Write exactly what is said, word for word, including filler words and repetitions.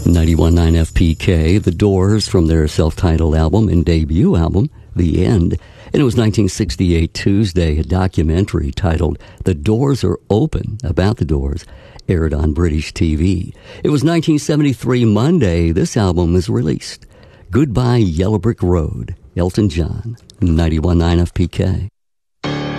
ninety-one point nine F P K, The Doors, from their self-titled album and debut album, The End. And it was nineteen sixty-eight Tuesday, a documentary titled The Doors Are Open, about the Doors, aired on British T V. It was nineteen seventy-three Monday, this album was released. Goodbye Yellow Brick Road, Elton John, ninety-one point nine F P K.